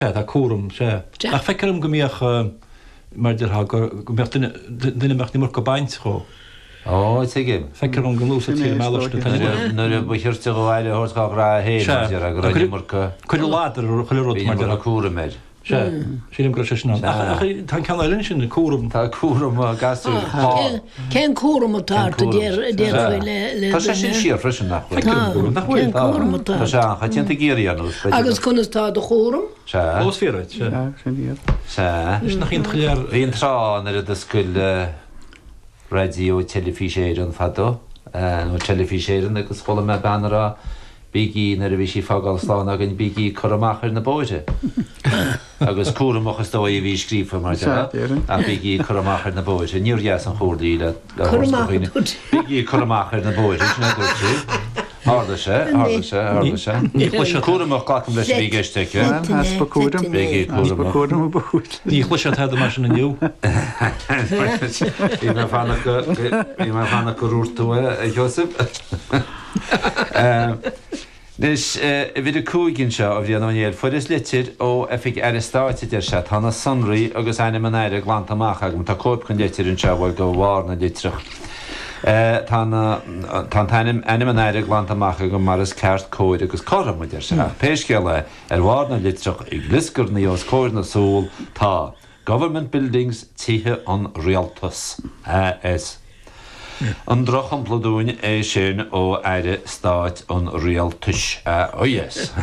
Tá cuam sé. A fecem gomíoch mar duine meach nimar go baint cho. Ó, tige. Fecem an glúsa tí meiste Nuair a buirte go bhhaile thuá rá héad ar a groine marcha. Chuir láidir chuileút mar a cuara méid. Sílim go sinna. Tá ceanlinn sin na cuam. Tá cuam a gasú. Cén cuam atáta le. Tá sé sin siar freisin nach. Tá se an chatíanta géirí anú. Agus chunatá do chóm? Se. Ósféid se. Is nach chin chuir. Bhíon trán ar a scoil radio telefiséirean fadó. nó telefiséirean agus chola me banará bíí nar a bhí sí fágáil sláán a gin bíí choramachar na bóide. Agus cuaramachchas dó a bhí scrífa mar a bíí choramachar na bóide. Níor dheas an chóirdaí le bíí choramachar na bóide sinna dúirtí. Háda sé. Cuaramach gacham leis bhí geisteice. Haspa cuaram. Bíí cuaramach. a bút. Ní chluise head mar sin nniu. Bhí mar fanna go rúirtú a Joseph. Nes bhí a cúiginn seo a bhí an éil fuir is litir ó efik aristáitidir se tána sunraí agus aine man éire glantamach agam tá cóip chun litir an sehil go bhharna litrach. Tá aine man éire glantamach go mar is ceart cóid agus choramaidir se. Péisceile bhharna litrach ag lisgurnaí os cóir na súl tá Government Buildings títhe an Rialtas AS. An droch an plodúin é sin ó éire stáit an Rialtas. Oh yes.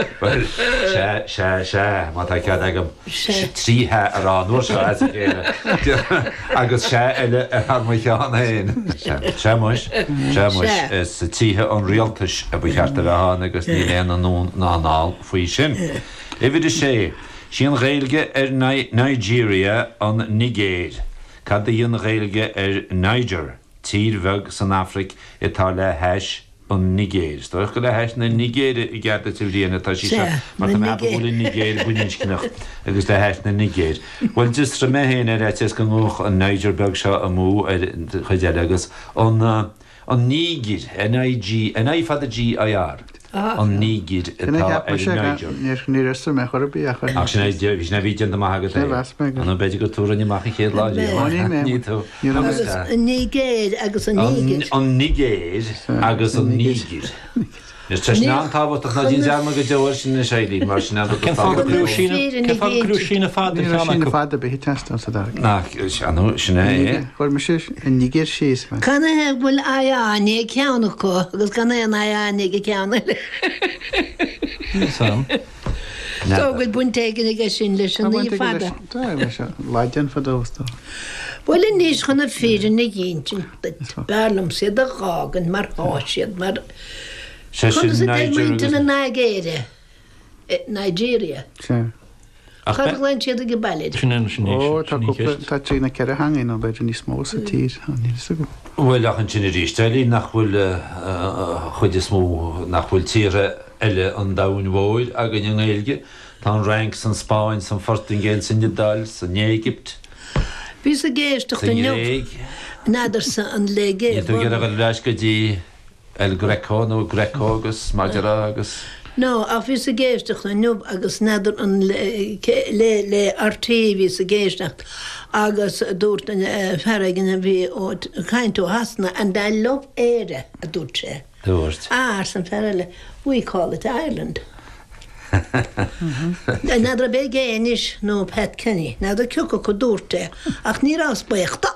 Se, má tá cead agam tríthe ará nuair se as a chéile. Agus se eile a harmma cheanna éin. Se muis is títhe an Rialtas a bu cheart a bheitán agus ní léana ná nál faoi sin. Ifid is sé, sin réilge Nigeria an Nigéir. Cad íon réilge Niger. Tír bheg san Afric itá le heis an Nigéir. Stoich go le heis na Nigéir I gcearta tú bhríonna tá sí mar tá mé bhfuil Nigéir buincinach agus le heis na Nigéir. Bhfuil just ra méhéin réites go ngúch an Niger beg seo a mú chuide agus an Nígir, N-I fad a G-I-R. An Nígir itá Niger. Ní restar me chur bí a chur. Ach sin bhís na bhíon amachgad an beidir go túra nimach chéad láide. Ní tú. An Nígéir agus an Nígir. An Nígéir agus an Nígir. Is te ná tábhaach na dín dearma go deir sin na séilí mar sin Ceú sína fád sin fada be testa sa dar. ná anú sinna é. Chuir me sé in Nígéir síos me. Canna heh bhfuil aáine ceannach có agus canna an aáine go ceanna. Sam. Tá bhfuil buntéigen ige sin leis an í fada. Tá me se láidean fadósta. Bhfuil in níos chuna féidir na dhéintin bearlam siad a gágan mar háisiad mar chunas a déimhainte na Nigéire. Nigeria. Chuirlainn siad a go bailid. Ó tá trí na ceir hangin ó beidir níos mó sa tír. Bhfuil ach an sinna rístelí nach bhfuil chuid is mó nach bhfuil tíre eile an dahain bhóid a gan an éilge. Tá an rank san Spáin san Fortingéil san Nidal san Égypt. Bhís a géisteach an Réig. nádar sa an legéir. Tú gur a leis go dtí El Greco nó Greco agus Madera agus. No, a bhís a géisteach na nub agus nádar an le RT bhís a géisteach agus dúirt an ferraigin a bhí ó chaintú hasna an dá lob éire a dúirt sé. Dúirt. San ferraile, we call it Ireland. Nádar bé géinis nó Pat Kenny, nádar ciúca go dúirte ach ní rás buíochta.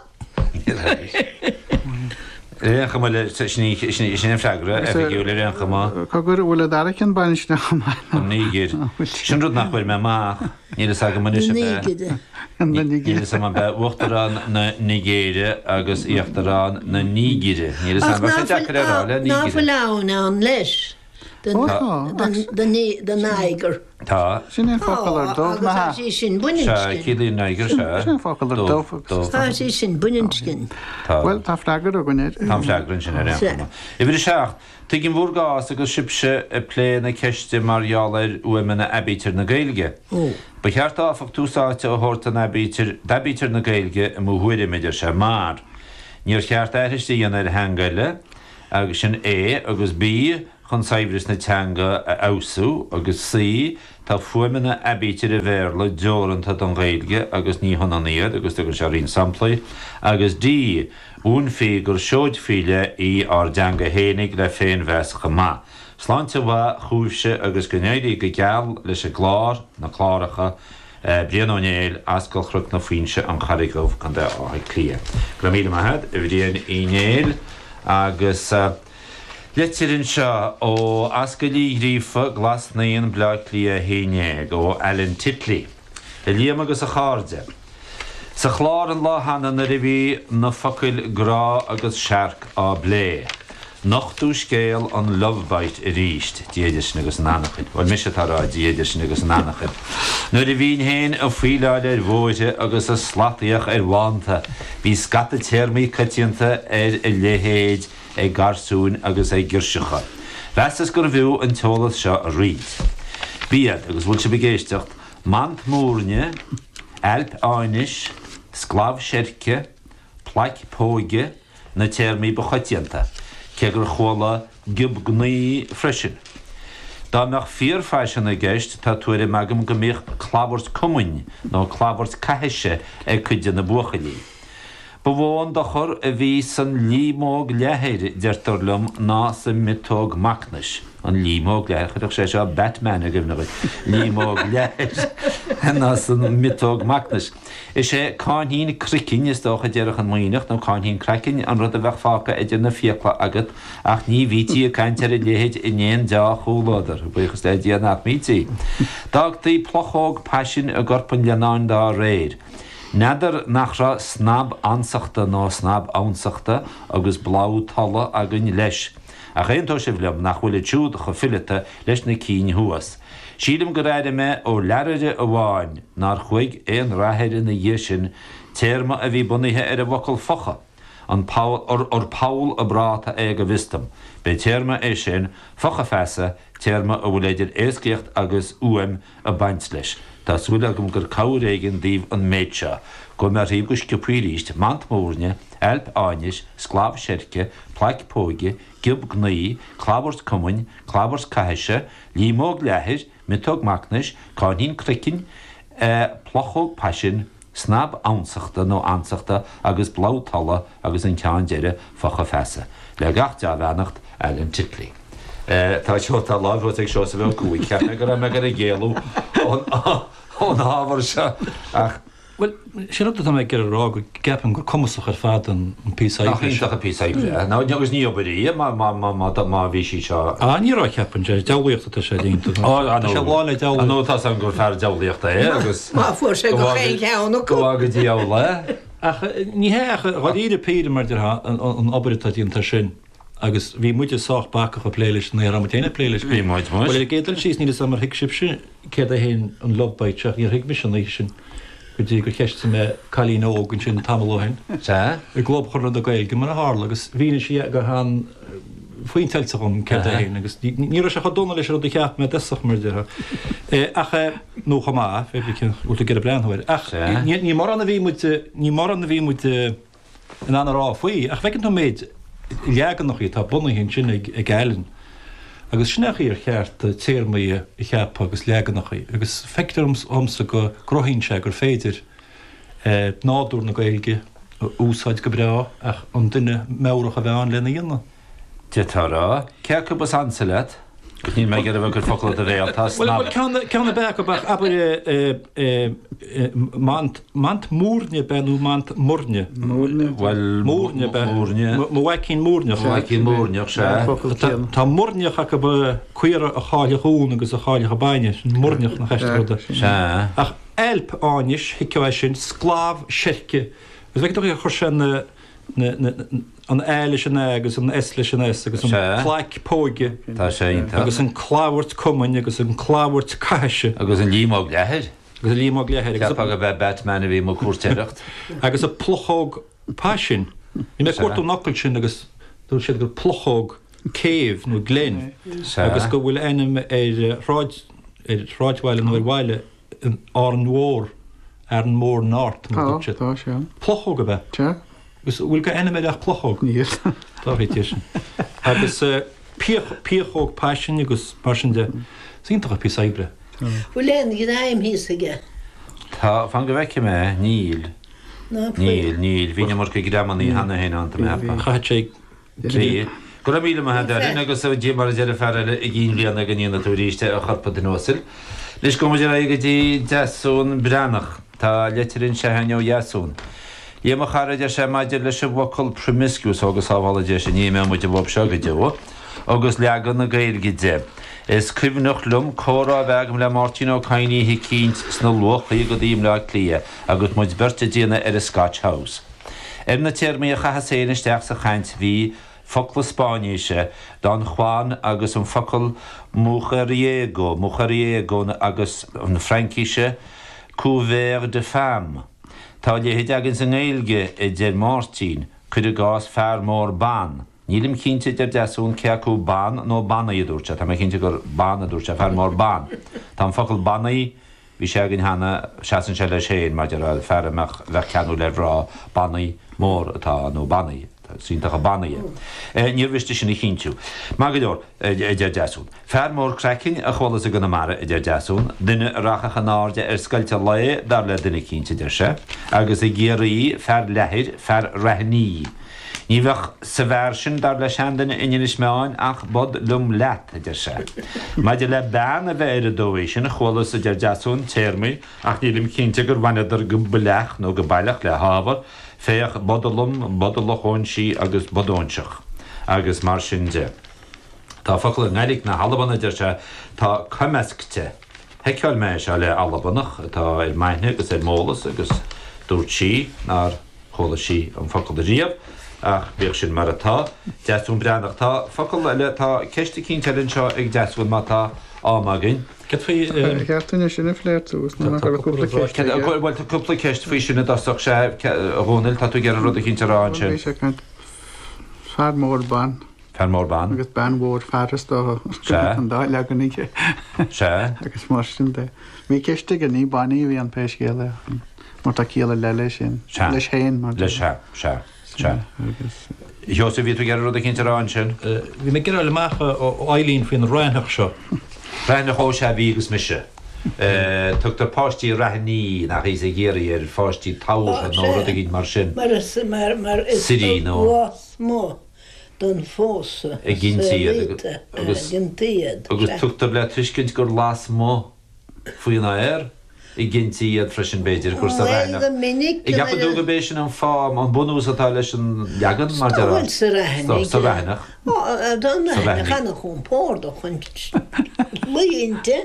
Réancha le sin freagra a bhíú le réancha má. Cogur bhfuil a daracin banis na chamá. An Nígir. Sin rud nach bhfuil me má níle sa go manis níle sa be bhachtarrán na Nigéire agus íochtarrán na Nígire. Níle sa bhe dearrá le Ná Nígire. bhfuil an leis den Niger. Tá. Sin é fáil dómh na Agus sin Se buintin. cílí Niger se. sin fáil dómh. Tá sin buintin. Well tá freigar a gine. Tá freagrann sin réancha. I bhí seach, tu gin bhór gás agus sibse a plé na ceiste marheáir uimena abítir na Gaeilge. Ba cheart áfach túsáte ó thorta na dabítir na Gaeilge a mhuiide méidir se mar. Níor cheart éiriistí an ar hangaile agus sin é agus bí chun saibhris na teanga a ausú agus sí tá fuimena abítir a bhéirla deoranta don ghailge agus ní honaníad agus tugur se rín samplaí agus dí ún fi gur seoid fiile í ar deanga hénig le féin bhesacha má. Sláinte bha chúise agus gnéirí go geall leis a glár na chláracha blianónéil ascail chruc na faoinse an charigóh gan de áid clia. Go míle maithad a bhríon inéil agus Letirinn seo ó ascailí ghríofa glas naon bleach lia héinéag ó Alan Titley. I líam agus a cháde. Sa chlár an láhanana na ribhí na focail grá agus searc á blé. Nachtú scéal an lovebite i ríist diaidir sin agus nanachid. Bhil mis atárá diaidir sin agus nanachid. Nuair a bhín héin a fhuileáil bhóide agus a slataíoch bhánta. Bhí scata téirmí catianta i lehéid garsún agus ggirsecha. Festas gur bhú an teolas seo a ríd. Bíad agus bhfuil se begéistecht mant múrne, elp áinis, sclav sirce, plaic póige na téirmí bachatianta. Cegur chóla gib gnaí freisin. Dá meach fíor faisin a gceist tá tuair magam go mbeadh clabhart cumain nó clabhart caiise cuideann na buachalí. Ba bháin dochar a bhí san límóg lehéir deirtarlumm ná sa mitóg macnas. An límóg lehéir, chuideach sé seo Batman a gimnagad. Límóg lehéir ná san mitóg macnas. Is sé cáinhín cricin is dócha dearach an maoineach nó cáinhín cricin an rud a bheith fáca idir na fiacla agat ach ní bhítí a caiintear a léhéid inéon deá chúládar, buchas le díanach mítí. Dagtaí plochóg paisin a gorpan leanáin dá réir. Neidir nach ra snab ansachta nó snab ansachta agus bláú talla a gunn leis. A réontó sé bhliam nach bhfuil túúd go fillite leis na cín thuas. Sílim go réide me ó leiriide a bháin nar chuig éon rathéir na dhéisin téirma a bhí bunithe ar a bhacail focha. An Paul a bráta ag a bhistam. Be téirma é sin focha fesa téirma a bhfuil éidir éascíocht agus uam a baint leis. Tás bhfuil agam gur cabhréigean díomh an méidse, go mar ríomhgus cipriríist, mant múrne, elp áinis, sclav sirce, plaic póige, gib gnaí, clabhart cumain, clabhart caiise, límóg lehéir, mitóg macnas, cáinhín cricin, plochóg paisin, snab ansachta nó ansachta agus blá talla agus an ceann deire focha fesa. Le gach de bheannacht Alan Titley. Tá seo tá lábhrót ag seo sa bheith cúig, ceapna gur me gur a ggéalú ón ábhar se ach. Well, sé rud tá gur rá go gapan gur cumasach ar fad an písaí. Íach a písaí. Ná agus ní obarí má bhí sí seo. Ní rá ceapan sé dealaíochtta sé dínta. Se bháinna deala. Nó tá an gur fear dealaíochta agus. Má fuair sé go chéin ceanna go agad díála. Ach ní hécha bhil iad péidir mar an obairtá dínta sin. Agus bhí muide sách bacach a pléilis na ramtéine pléilis. Bhí muid muid. Well géidir síos ní sam hiic sibse céad a héin an lobbaiteach í hiic mis sin. Go dtí gur cheiste me chalín ógann sin tamlóhain. Tá? I glób chur a gailge mar a hála agus bhíine si go han faoin teilteachm céad a héin agus ní se chodóna leis rud cheap me deach mar deire. Ach nó chamá fé bhúlta gur a breanhair. Ach ní mar anna bhí mu an anrá faoi, ach bhecinn tá méid leagan nach í tá buna hinn sin ag gailen. Agus sinnaí ar cheart téirmaí I cheap agus leagan nach í. Agus feictarms omsa go grohín se gur féidir náúr na gailge úsáid go breá ach an duine meach a bheith an lena dhéanana. Títárá, cear go bus ansa leat? Ní me gur bh gur focail a réaltá snab. Ceanna beach mant múrne benú mant múrne. Well, múrne Mhaicín múrneach. Mhaicín múrneach sé. Tá múrneach a go cuiar a cháile hún agus a cháile a baine múrneach na cheistúda. Se. Ach elp áinis hiiceh sin sclav sirce. Gus bheith a chur sin an eile sin agus an esle sin agus an plaic póige. Tá sé ínta. Agus an clabhart cumain agus an clabhart caiise. Agus an límóg lehéir. Agus a límóg lehéir. Ceappa go bheith Batman a bhí mo cuairteacht. Agus a plochóg paisin. Ní me cuairtú nacil sin agus dúir siad gur plochóg céimh nó glen. Agus go bhfuil einam ráidhhaile nó bhile an mhór ar an mór nárt. Tá sé. Plochóg a bheith. Te? Gus bhfuil go einam ach plochóg. Níl. Tá sin. Agus píochóg páisisin agus mar sin de síntacha pí saibre. Bhfuil léana go daim híos aige. Tá fan go bheice me níl. Níl, híine mar go grámaní hanna héna an mepa. Chaid sé Trí. Go míle me hearin agus a dé mar a fer i gín líanana gan íana túríiste a charpa den nósil. Lis go muidir aige dí deún brenach tá letirinn se heine jaún. Dhéime charaide sé maididir leis bhcail promiscuús agus áhla dé sé ní mé muide bh se go deo, agus legan na gailgi dé. Is cuimnach lum córá bhegam le Martino Caine hí cínt sna luchaí go dtíim le lia agus muid berte díana ar a Scotch House. Na tíirmí a chahaséinisteach sa chaint hí focail Spáiníise don Juan agus an focail Mujeriego agus an Frankíise Couvert de Femme. Tá léhéad agin san éilge I déir Martin chud a gás fear mór ban. Nílim cínte idir deasún ceacú ban nó bannaí dúirte, tá cínte gur banna dúirte fear mór ban. Tá focail bannaí bhí sé gin hena seaan se le séin maidir a fearach bheith ceanú le rá bannaí mór atá nó bannaí. Síntacha bannaí. Níor bhiste sin I chinú. Má go leor idir deasún. Fear mór cracking a cholalas a gona mara idir deasún, duine rachacha náde ar scailte le dar le duine cínte idir se, agus I ggéirí fear leithir fear raithníí. Ní bheith sa bhar sin dar le seandaine inis meáin ach bod lum leat idir se. Maidir le ban a bheith ar a dóéis sin a cholalas idir deasún téirmí ach nílim cínte gur bhaineidir go buleach nó go bailach le hábhar, féach bodalachón sí agus bodónseach agus mar sin de. Tá focail ngailig na Albanna idir se tá cumescte. Heiceáil me se le Albanach tá ar maithne agus ar mólas agus dúirt sí nar chola sí an focail de riamh ach bíoh sin mar atá. Deasún breannach tá focail le tá ceiste cíntelinn seo ag deasún má tá ámagin. Ceartúine sinna fléirtús bhil cúpla ceist faoi sinna dasach sé hónil tá tú ggéar rud a cinnte rán sin. Fear mór ban. Fear mór ban. Agus ban mór fearrastá an dá leganíe. Se? Agus mar sin de. Mí ceiste gan ní baní bhí an péis céile mar tá céile le lei sin. Leis héin mar. Leis se. Josef, ví tú ggéar rud a cinnte rán sin? Bhí me ggéar le mecha ó Eileen faoin Reinach seo. Reinach ó se bhígus mise. Tugtar páistí raithníí nach is a géirí ar fáistí táir nó rud a gin mar sin. Mar Sirí nó. Mó don fósa. Gintíad. Agus tugtar le tuiscint gur las mó faoin air. I gintíad freisin beidir gur sa Reinach. I gappa dúga béis sin an fám an bunús atá leis an jagan mar de Bhfuil sa Reinach. Sa Reinach. Don Reinach chana chun pór do chun muinte.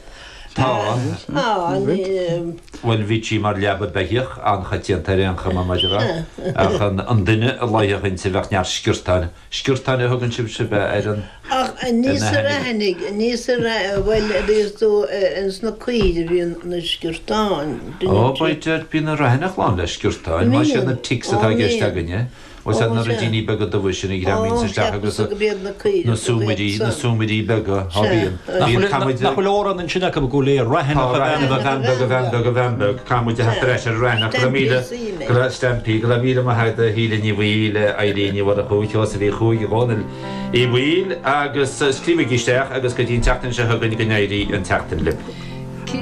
Bhfuil bhí sí mar leabad beithioch an chatíantarí an chama maidira ach an duine a láithechan sa bheith near sciúrtáine. Sciúrtáine thugann si be ar an... Ach, níos a rahannig, bhfuil réasú sna cuidir bhíon na sciúrtáin. Ó, baidir bíon a rahanach lán le sciúrtáin, má sin na tic sa tá gceist aganne. Was na rodíní bega do bhuisin I gramín sa steach agus na súmadí bega habíon. Nachfuil óran an sinna go lé Bhembeg Camuid de heéis ar Reinach go míle go stempí go míle a head a híle ní bhíle aíní bhd a chuúteá sa bhí chuúig bhil I bhil agus scríbhigíisteach agus go dtíon teachtain se thugann go néirí an teachtain lip.